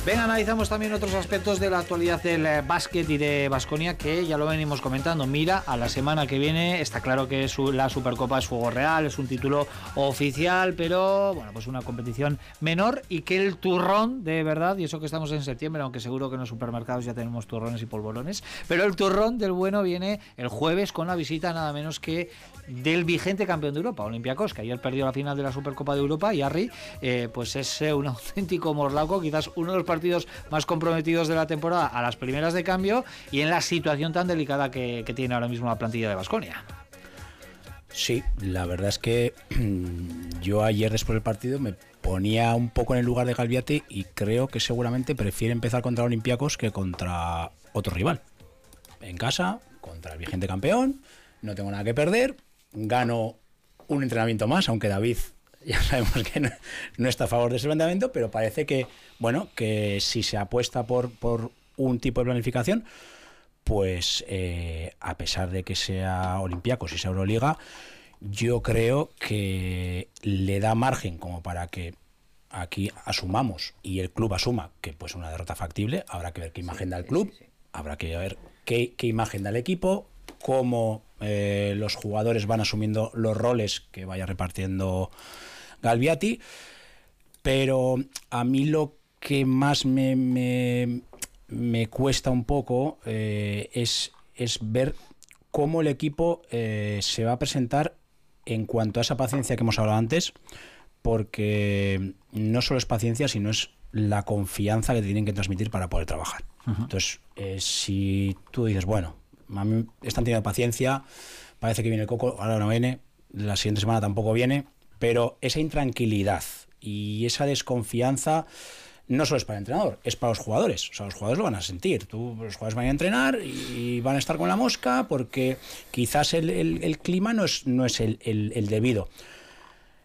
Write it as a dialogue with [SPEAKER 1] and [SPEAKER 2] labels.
[SPEAKER 1] Venga, analizamos también otros aspectos de la actualidad del básquet y de Baskonia, que ya lo venimos comentando. Mira, a la semana que viene está claro que la Supercopa es fuego real, es un título oficial, pero bueno, pues una competición menor, y que el turrón de verdad, y eso que estamos en septiembre, aunque seguro que en los supermercados ya tenemos turrones y polvorones, pero el turrón del bueno viene el jueves con la visita nada menos que del vigente campeón de Europa, Olympiacos, que ayer perdió la final de la Supercopa de Europa, y Arri, pues es un auténtico morlaco, quizás uno de los partidos más comprometidos de la temporada a las primeras de cambio, y en la situación tan delicada que tiene ahora mismo la plantilla de Baskonia.
[SPEAKER 2] Sí, la verdad es que yo ayer después del partido me ponía un poco en el lugar de Galbiati y creo que seguramente prefiere empezar contra Olympiacos que contra otro rival. En casa, contra el vigente campeón, no tengo nada que perder, gano un entrenamiento más, aunque David ya sabemos que no está a favor de ese planteamiento, pero parece que, bueno, que si se apuesta por un tipo de planificación, pues a pesar de que sea Olympiacos y sea Euroliga, yo creo que le da margen como para que aquí asumamos y el club asuma que pues una derrota factible. Habrá que ver qué imagen da el club, habrá que ver qué imagen da el equipo, cómo los jugadores van asumiendo los roles que vaya repartiendo Galbiati, pero a mí lo que más me cuesta un poco es ver cómo el equipo se va a presentar en cuanto a esa paciencia que hemos hablado antes, porque no solo es paciencia, sino es la confianza que te tienen que transmitir para poder trabajar. Uh-huh. Entonces, si tú dices, bueno, a mí están teniendo paciencia, parece que viene el coco, ahora no viene, la siguiente semana tampoco viene, pero esa intranquilidad y esa desconfianza no solo es para el entrenador, es para los jugadores. O sea, los jugadores lo van a sentir. Los jugadores van a entrenar y van a estar con la mosca porque quizás el clima no es el debido.